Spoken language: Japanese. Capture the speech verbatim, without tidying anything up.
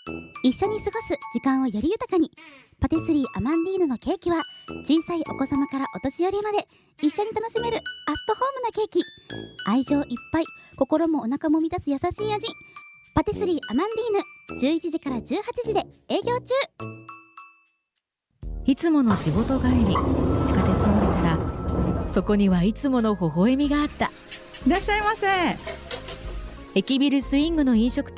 一緒に過ごす時間をより豊かに。パティスリーアマンディーヌのケーキは小さいお子様からお年寄りまで一緒に楽しめるアットホームなケーキ。愛情いっぱい、心もお腹も満たす優しい味。パティスリーアマンディーヌ、じゅういちじからじゅうはちじで営業中。 いつもの仕事帰り、地下鉄を降りたらそこにはいつもの微笑みがあった。 いらっしゃいませ。 駅ビルスイングの飲食店